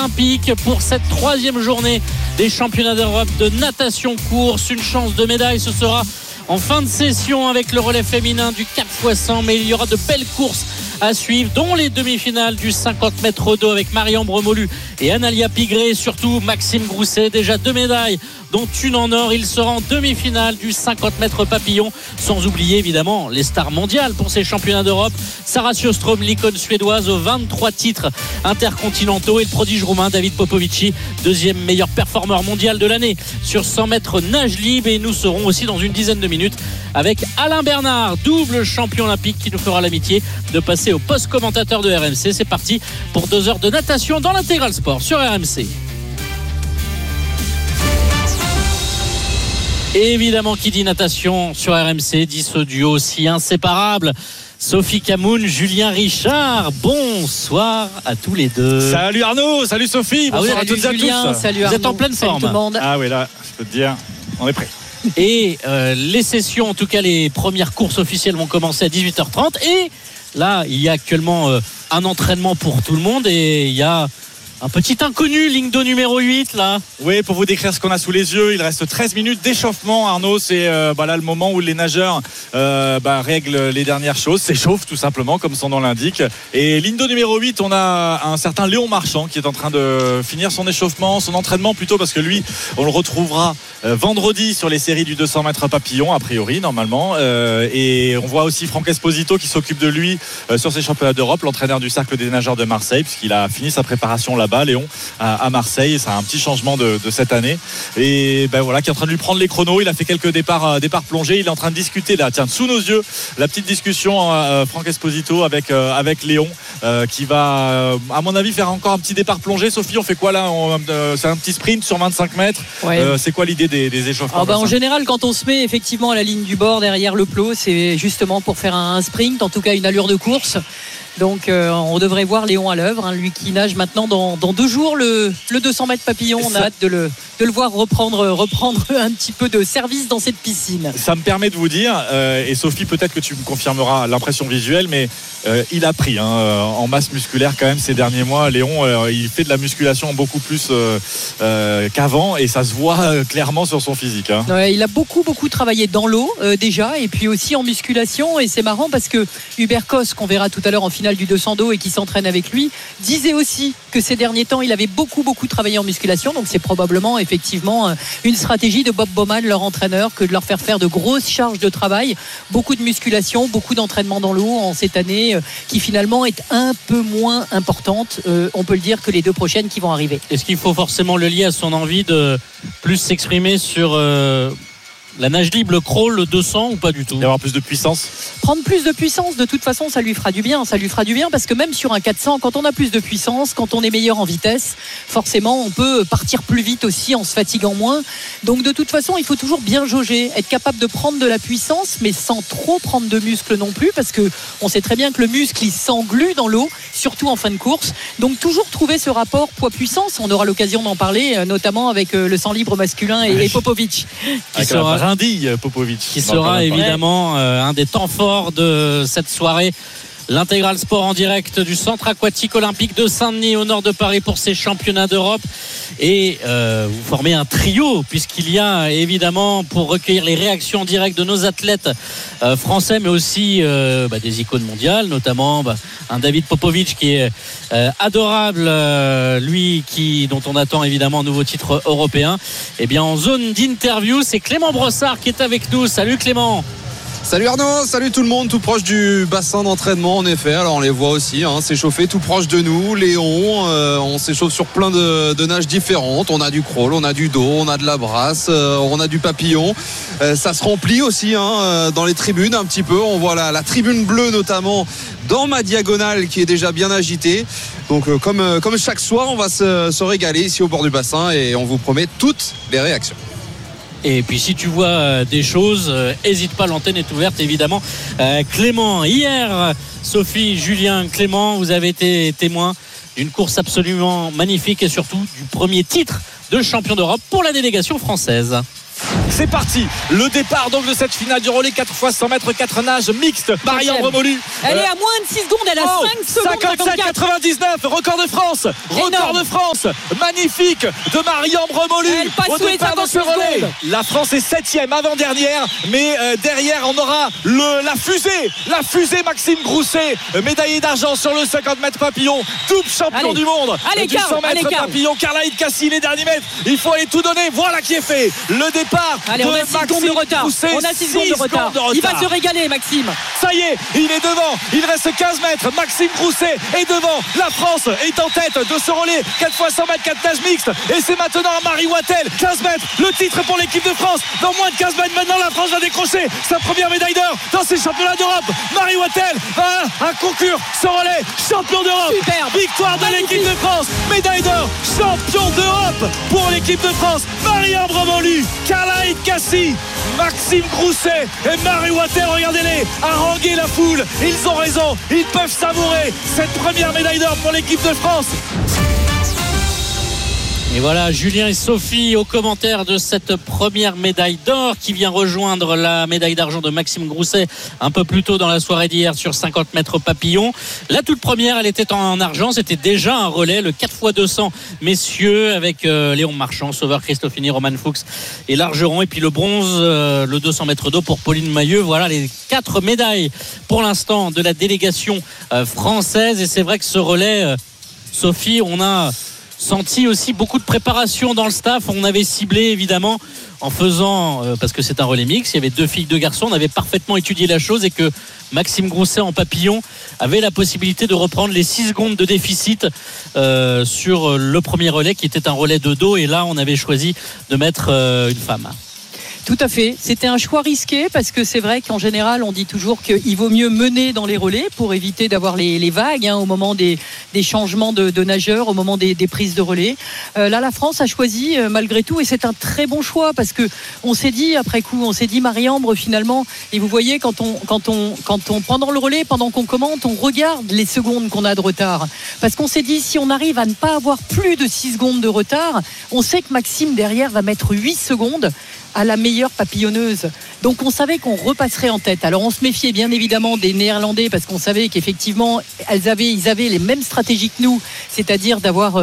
Olympique pour cette 3e journée des championnats d'Europe de natation course. Une chance de médaille, ce sera en fin de session avec le relais féminin du Cap Foissan, mais il y aura de belles courses à suivre, dont les demi-finales du 50 mètres au dos avec Marie-Ambre Molu et Analia Pigré, surtout Maxime Grousset, déjà 2 médailles dont une en or. Il sera en demi-finale du 50 mètres papillon, sans oublier évidemment les stars mondiales pour ces championnats d'Europe, Sarah Sjöström, l'icône suédoise aux 23 titres intercontinentaux, et le prodige roumain David Popovici, 2e meilleur performeur mondial de l'année sur 100 mètres nage libre. Et nous serons aussi dans une dizaine de minutes avec Alain Bernard, double champion olympique, qui nous fera l'amitié de passer au poste commentateur de RMC. C'est parti pour 2 heures de natation dans l'Intégral Sport sur RMC. Et évidemment, qui dit natation sur RMC dit ce duo si inséparable. Sophie Camoun, Julien Richard, bonsoir à tous les deux. Salut Arnaud, salut Sophie, bonsoir à toutes et à tous. Salut Arnaud. Vous êtes en pleine forme. Tout le monde. Ah oui, là, je peux te dire, on est prêt. Et les sessions, en tout cas les premières courses officielles, vont commencer à 18h30. Et là, il y a actuellement un entraînement pour tout le monde, et il y a un petit inconnu, ligne d'eau numéro 8 là. Oui, pour vous décrire ce qu'on a sous les yeux, il reste 13 minutes d'échauffement, Arnaud. C'est là le moment où les nageurs règlent les dernières choses, s'échauffent tout simplement comme son nom l'indique. Et ligne d'eau numéro 8, on a un certain Léon Marchand qui est en train de finir son échauffement, son entraînement plutôt, parce que lui, on le retrouvera vendredi sur les séries du 200 mètres papillon, a priori normalement. Et on voit aussi Franck Esposito qui s'occupe de lui sur ces championnats d'Europe, l'entraîneur du cercle des nageurs de Marseille, puisqu'il a fini sa préparation là-bas, Léon, à Marseille. C'est un petit changement de cette année, et voilà, qui est en train de lui prendre les chronos. Il a fait quelques départs plongés. Il est en train de discuter là, tiens, sous nos yeux, la petite discussion Franck Esposito avec Léon, qui va à mon avis faire encore un petit départ plongé. Sophie, on fait quoi là? C'est un petit sprint sur 25 mètres. Ouais. C'est quoi l'idée des échauffements? En général, quand on se met effectivement à la ligne du bord derrière le plot, c'est justement pour faire un sprint, en tout cas une allure de course. Donc on devrait voir Léon à l'œuvre, lui qui nage maintenant dans 2 jours le 200 mètres papillon. On a hâte de le voir reprendre un petit peu de service dans cette piscine. Ça me permet de vous dire, et Sophie, peut-être que tu me confirmeras l'impression visuelle, mais il a pris en masse musculaire quand même ces derniers mois. Léon, il fait de la musculation beaucoup plus qu'avant, et ça se voit clairement sur son physique. Ouais, il a beaucoup travaillé dans l'eau déjà, et puis aussi en musculation. Et c'est marrant parce que Hubert Kos, qu'on verra tout à l'heure en finale du 200 dos et qui s'entraîne avec lui, disait aussi que ces derniers temps il avait beaucoup travaillé en musculation. Donc c'est probablement effectivement une stratégie de Bob Bowman, leur entraîneur, que de leur faire de grosses charges de travail, beaucoup de musculation, beaucoup d'entraînement dans l'eau en cette année qui finalement est un peu moins importante, on peut le dire, que les 2 prochaines qui vont arriver. Est-ce qu'il faut forcément le lier à son envie de plus s'exprimer sur la nage libre, le crawl, le 200, ou pas du tout? D'avoir plus de puissance. Prendre plus de puissance, de toute façon, ça lui fera du bien. Ça lui fera du bien parce que même sur un 400, quand on a plus de puissance, quand on est meilleur en vitesse, forcément, on peut partir plus vite aussi en se fatiguant moins. Donc, de toute façon, il faut toujours bien jauger, être capable de prendre de la puissance, mais sans trop prendre de muscle non plus, parce que on sait très bien que le muscle, il s'englue dans l'eau, surtout en fin de course. Donc, toujours trouver ce rapport poids-puissance. On aura l'occasion d'en parler, notamment avec le 100 libre masculin et Popovic. Qui sera brindille Popovic, qui sera évidemment un des temps forts de cette soirée. L'Intégral Sport en direct du centre aquatique olympique de Saint-Denis au nord de Paris pour ces championnats d'Europe. Et vous formez un trio, puisqu'il y a évidemment, pour recueillir les réactions directes de nos athlètes français, mais aussi des icônes mondiales, notamment un David Popovic qui est adorable, lui dont on attend évidemment un nouveau titre européen. Et bien en zone d'interview, c'est Clément Brossard qui est avec nous. Salut Clément. Salut Arnaud, salut tout le monde, tout proche du bassin d'entraînement en effet. Alors on les voit aussi s'échauffer tout proche de nous. Léon, on s'échauffe sur plein de nages différentes. On a du crawl, on a du dos, on a de la brasse, on a du papillon. Ça se remplit aussi dans les tribunes un petit peu. On voit la tribune bleue notamment dans ma diagonale qui est déjà bien agitée. Donc comme chaque soir, on va se régaler ici au bord du bassin et on vous promet toutes les réactions. Et puis si tu vois des choses, n'hésite pas, l'antenne est ouverte évidemment. Clément, hier, Sophie, Julien, Clément, vous avez été témoins d'une course absolument magnifique et surtout du premier titre de champion d'Europe pour la délégation française. C'est parti. Le départ donc de cette finale du relais 4 x 100 mètres 4 nages mixte. Marie-Ambre Molu. Elle est à moins de 6 secondes, elle a 5 secondes. 57,99. Record de France. Record de France. Magnifique de Marie-Ambre Molu. Elle passe au sous les départ de 58 ce relais. secondes. La France est 7e avant-dernière. Mais derrière, on aura la fusée Maxime Grousset, médaillé d'argent sur le 50 mètres papillon, double champion du monde du 100 mètres papillon. Karlaïd Kassi, les derniers mètres, il faut aller tout donner. Voilà qui est fait. Le départ de on a 6 secondes de retard. On a 6 secondes de retard. Il va se régaler, Maxime. Ça y est, il est devant. Il reste 15 mètres. Maxime Grousset est devant. La France est en tête de ce relais 4 x 100 mètres 4 nages mixtes. Et c'est maintenant à Marie Wattel. 15 mètres. Le titre pour l'équipe de France. Dans moins de 15 mètres maintenant, la France va décrocher sa première médaille d'or dans ces championnats d'Europe. Marie Wattel va conclure ce relais. Champion d'Europe. Superbe. Victoire de l'équipe de France. Médaille d'or. Champion d'Europe pour l'équipe de France. Marie-Ambre Molu, Karlaïd Kassi, Maxime Grousset et Marie Wattel, regardez-les, haranguer la foule. Ils ont raison, ils peuvent savourer cette première médaille d'or pour l'équipe de France. Et voilà, Julien et Sophie au commentaire de cette première médaille d'or qui vient rejoindre la médaille d'argent de Maxime Grousset un peu plus tôt dans la soirée d'hier sur 50 mètres papillon. La toute première, elle était en argent, c'était déjà un relais, le 4 x 200 messieurs avec Léon Marchand, Sauveur Christofini, Roman Fuchs et Largeron. Et puis le bronze, le 200 mètres d'eau pour Pauline Mailleux. Voilà les 4 médailles pour l'instant de la délégation française. Et c'est vrai que ce relais, Sophie, on a senti aussi beaucoup de préparation dans le staff. On avait ciblé évidemment en faisant, parce que c'est un relais mix, il y avait 2 filles, 2 garçons, on avait parfaitement étudié la chose et que Maxime Grousset en papillon avait la possibilité de reprendre les 6 secondes de déficit sur le premier relais qui était un relais de dos, et là on avait choisi de mettre une femme. Tout à fait, c'était un choix risqué parce que c'est vrai qu'en général on dit toujours qu'il vaut mieux mener dans les relais pour éviter d'avoir les vagues au moment des changements de nageurs, au moment des prises de relais. Là la France a choisi malgré tout, et c'est un très bon choix parce que on s'est dit après coup, on s'est dit Marie-Ambre finalement, et vous voyez quand on pendant le relais, pendant qu'on commente, on regarde les secondes qu'on a de retard parce qu'on s'est dit si on arrive à ne pas avoir plus de 6 secondes de retard, on sait que Maxime derrière va mettre 8 secondes à la meilleure papillonneuse. Donc on savait qu'on repasserait en tête. Alors on se méfiait bien évidemment des Néerlandais parce qu'on savait qu'effectivement ils avaient les mêmes stratégies que nous, c'est-à-dire d'avoir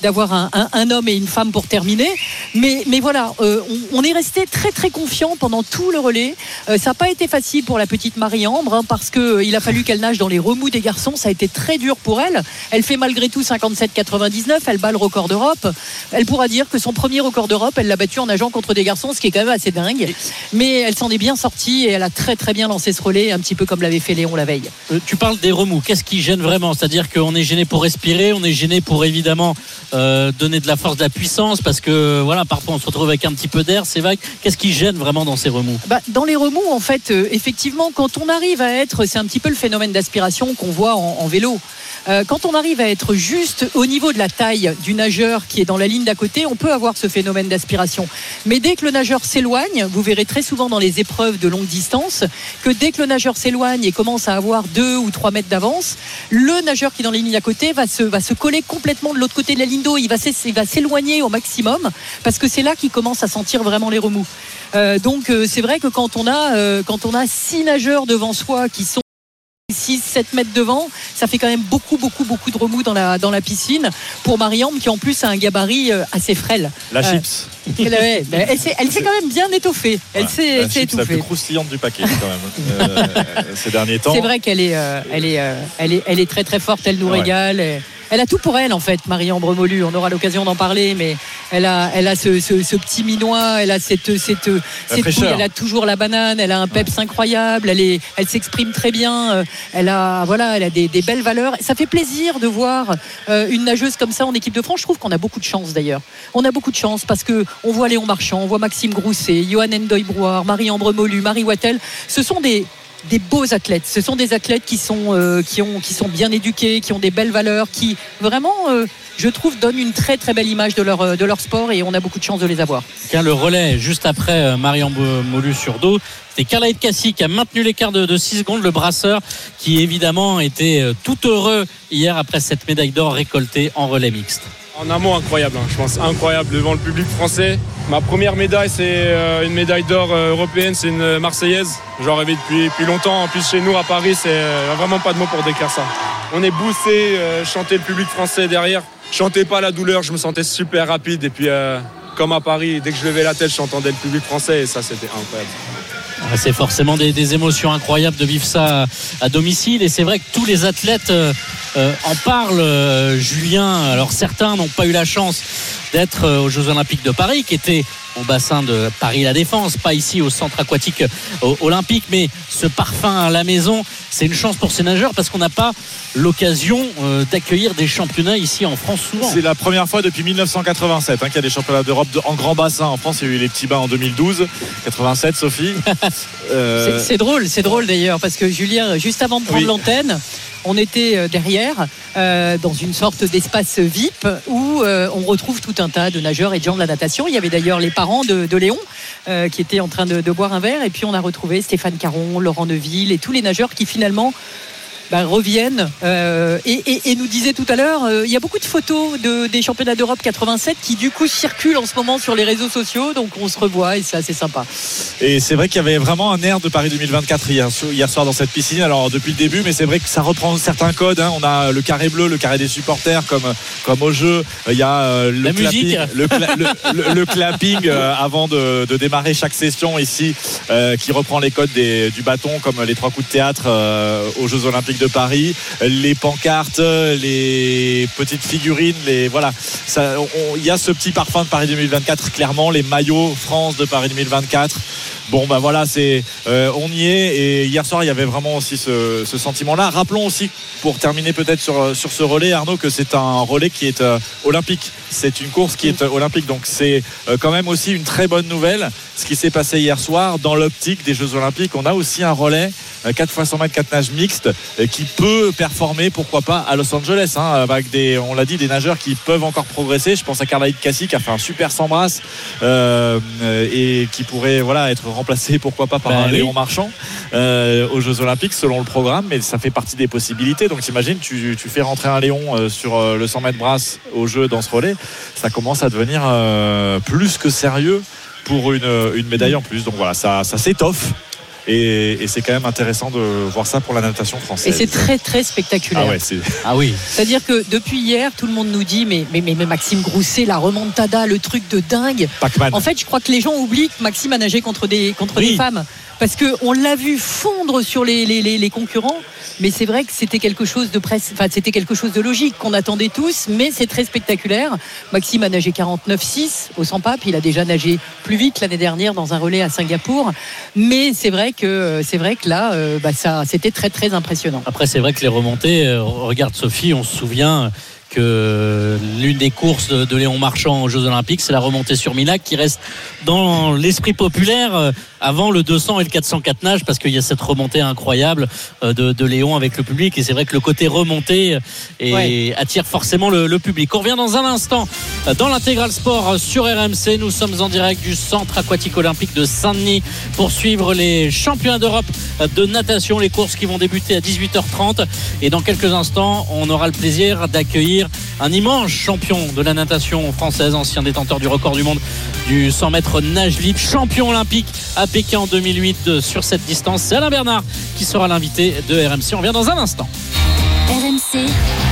un homme et une femme pour terminer. Mais voilà, on est resté très très confiant pendant tout le relais. Ça n'a pas été facile pour la petite Marie-Ambre parce qu'il a fallu qu'elle nage dans les remous des garçons. Ça a été très dur pour elle. Elle fait malgré tout 57,99. Elle bat le record d'Europe. Elle pourra dire que son premier record d'Europe, elle l'a battu en nageant contre des garçons, ce qui est quand même assez dingue. Mais elle s'en est bien sortie et elle a très très bien lancé ce relais, un petit peu comme l'avait fait Léon la veille. Tu parles des remous, qu'est-ce qui gêne vraiment? C'est-à-dire qu'on est gêné pour respirer, on est gêné pour évidemment donner de la force, de la puissance, parce que voilà, parfois on se retrouve avec un petit peu d'air, c'est vague. Qu'est-ce qui gêne vraiment dans ces remous? Dans les remous, en fait, effectivement, quand on arrive à être, c'est un petit peu le phénomène d'aspiration qu'on voit en vélo. Quand on arrive à être juste au niveau de la taille du nageur qui est dans la ligne d'à côté, on peut avoir ce phénomène d'aspiration. Mais dès que le nageur s'éloigne, vous verrez très souvent dans les épreuves de longue distance que dès que le nageur s'éloigne et commence à avoir 2 ou 3 mètres d'avance, le nageur qui est dans la ligne d'à côté va se coller complètement de l'autre côté de la ligne d'eau. Il va s'éloigner au maximum parce que c'est là qu'il commence à sentir vraiment les remous. Donc c'est vrai que quand on a 6 nageurs devant soi qui sont 6-7 mètres devant, ça fait quand même beaucoup de remous dans la piscine pour Marie-Ambre qui en plus a un gabarit assez frêle. La chips. Elle s'est quand même bien étoffée. Elle s'est étouffée. La plus croustillante du paquet quand même ces derniers temps. C'est vrai qu'elle est très très forte. Elle nous régale. Elle a tout pour elle en fait, Marie-Ambre Molu. On aura l'occasion d'en parler, mais elle a ce petit minois, elle a cette bouille, elle a toujours la banane, elle a un peps incroyable, elle s'exprime très bien, elle a des belles valeurs. Ça fait plaisir de voir une nageuse comme ça en équipe de France. Je trouve qu'on a beaucoup de chance d'ailleurs. On a beaucoup de chance parce que on voit Léon Marchand, on voit Maxime Grousset, Johan Ndoye-Brouard, Marie-Ambre Molu, Marie Wattel. Ce sont des beaux athlètes. Ce sont des athlètes qui sont bien éduqués, qui ont des belles valeurs, qui vraiment, je trouve, donnent une très très belle image de leur sport, et on a beaucoup de chance de les avoir. Le relais juste après Marie-Ambre Molu sur dos, c'était Karlaïd Kassi qui a maintenu l'écart de 6 secondes, le brasseur qui évidemment était tout heureux hier après cette médaille d'or récoltée en relais mixte. En amont, incroyable, je pense, incroyable devant le public français. Ma première médaille, c'est une médaille d'or européenne, c'est une Marseillaise. J'en rêvais depuis longtemps. En plus, chez nous, à Paris, c'est vraiment pas de mots pour décrire ça. On est boosté, chanter le public français derrière. Je chantais pas la douleur, je me sentais super rapide. Et puis, comme à Paris, dès que je levais la tête, j'entendais le public français et ça, c'était incroyable. C'est forcément des émotions incroyables de vivre ça à domicile, et c'est vrai que tous les athlètes en parlent, Julien. Alors certains n'ont pas eu la chance d'être aux Jeux Olympiques de Paris, qui étaient au bassin de Paris-La Défense, pas ici au centre aquatique olympique, mais ce parfum à la maison, c'est une chance pour ces nageurs parce qu'on n'a pas l'occasion d'accueillir des championnats ici en France souvent. C'est la première fois depuis 1987 qu'il y a des championnats d'Europe en grand bassin en France. Il y a eu les petits bains en 2012, 87, Sophie. C'est drôle d'ailleurs, parce que Julien, juste avant de prendre l'antenne, on était derrière dans une sorte d'espace VIP où on retrouve tout un tas de nageurs et de gens de la natation. Il y avait d'ailleurs les parents de Léon qui étaient en train de boire un verre, et puis on a retrouvé Stéphane Caron, Laurent Neuville et tous les nageurs qui finalement reviennent et nous disaient tout à l'heure, il y a beaucoup de photos des championnats d'Europe 87 qui du coup circulent en ce moment sur les réseaux sociaux, donc on se revoit et c'est assez sympa. Et c'est vrai qu'il y avait vraiment un air de Paris 2024 hier soir dans cette piscine, alors depuis le début, mais c'est vrai que ça reprend certains codes, On a le carré bleu, le carré des supporters comme au jeu. Il y a la musique, le clapping avant de démarrer chaque session ici, qui reprend les codes du bâton, comme les 3 coups de théâtre aux Jeux Olympiques de Paris, les pancartes, les petites figurines, voilà. Il y a ce petit parfum de Paris 2024, clairement, les maillots France de Paris 2024. Bon voilà, on y est, et hier soir il y avait vraiment aussi ce sentiment-là. Rappelons aussi, pour terminer peut-être sur ce relais, Arnaud, que c'est un relais qui est olympique. C'est une course qui est olympique, donc c'est quand même aussi une très bonne nouvelle ce qui s'est passé hier soir dans l'optique des Jeux Olympiques. On a aussi un relais 4 x 100 mètres 4 nages mixtes qui peut performer, pourquoi pas, à Los Angeles, avec on l'a dit, des nageurs qui peuvent encore progresser. Je pense à Carla Cassie qui a fait un super 100 brasses et qui pourrait être remplacé, pourquoi pas, par un Léon Marchand aux Jeux Olympiques selon le programme, mais ça fait partie des possibilités. Donc t'imagines, tu fais rentrer un Léon sur le 100 mètres brasse au jeu dans ce relais, ça commence à devenir plus que sérieux pour une médaille en plus. Donc voilà, ça s'étoffe. Et c'est quand même intéressant de voir ça pour la natation française. Et c'est très très spectaculaire. Ah oui. C'est-à-dire que depuis hier, tout le monde nous dit mais Maxime Grousset, la remontada, le truc de dingue. Pac-Man. En fait, je crois que les gens oublient que Maxime a nagé contre des femmes. Parce qu'on l'a vu fondre sur les concurrents, mais c'est vrai que c'était quelque chose c'était quelque chose de logique qu'on attendait tous, mais c'est très spectaculaire. Maxime a nagé 49,6 au 100 pas, puis il a déjà nagé plus vite l'année dernière dans un relais à Singapour, mais c'est vrai que là, ça, c'était très très impressionnant. Après, c'est vrai que les remontées, regarde Sophie, on se souvient que l'une des courses de Léon Marchand aux Jeux Olympiques, c'est la remontée sur Minac, qui reste dans l'esprit populaire avant le 200 et le 404 nages, parce qu'il y a cette remontée incroyable de Léon avec le public, et c'est vrai que le côté remontée attire forcément le public. On revient dans un instant dans l'intégral sport sur RMC. Nous sommes en direct du centre aquatique olympique de Saint-Denis pour suivre les championnats d'Europe de natation, les courses qui vont débuter à 18h30, et dans quelques instants on aura le plaisir d'accueillir un immense champion de la natation française, ancien détenteur du record du monde du 100 mètres nage libre, champion olympique à Pékin en 2008 sur cette distance. C'est Alain Bernard qui sera l'invité de RMC. On revient dans un instant. RMC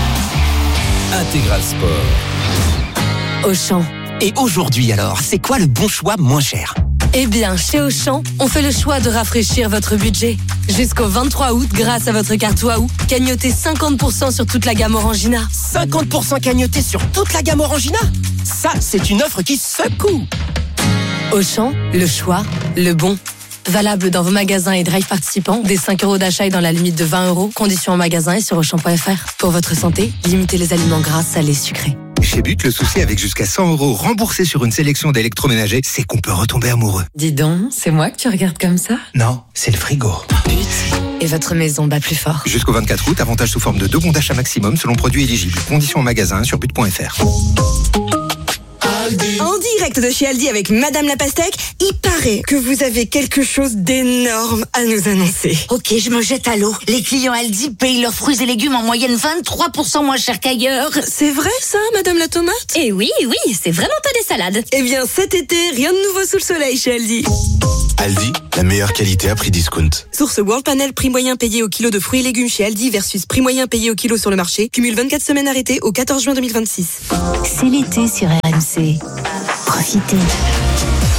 Intégral Sport. Auchan. Et aujourd'hui alors, c'est quoi le bon choix moins cher ? Eh bien, chez Auchan, on fait le choix de rafraîchir votre budget. Jusqu'au 23 août, grâce à votre carte Waouh, cagnotez 50% sur toute la gamme Orangina. 50% cagnoté sur toute la gamme Orangina ? Ça, c'est une offre qui secoue. Auchan, le choix, le bon. Valable dans vos magasins et drive participants, dès 5 € d'achat et dans la limite de 20 €. Conditions en magasin et sur Auchan.fr. Pour votre santé, limitez les aliments gras, salés, sucrés. Chez But, le souci avec jusqu'à 100 € remboursés sur une sélection d'électroménagers, c'est qu'on peut retomber amoureux. Dis donc, c'est moi que tu regardes comme ça ? Non, c'est le frigo. Et votre maison bat plus fort. Jusqu'au 24 août, avantage sous forme de 2 bons d'achat maximum selon produit éligible. Conditions en magasin sur but.fr. En direct direct de chez Aldi avec Madame la Pastèque. Il paraît que vous avez quelque chose d'énorme à nous annoncer. Ok, je me jette à l'eau. Les clients Aldi payent leurs fruits et légumes en moyenne 23% moins cher qu'ailleurs. C'est vrai ça, Madame la Tomate? Eh oui, c'est vraiment pas des salades. Eh bien, cet été, rien de nouveau sous le soleil chez Aldi. Aldi, la meilleure qualité à prix discount. Source World Panel, prix moyen payé au kilo de fruits et légumes chez Aldi versus prix moyen payé au kilo sur le marché. Cumule 24 semaines arrêtées au 14 juin 2026. C'est l'été sur RMC. Profitez.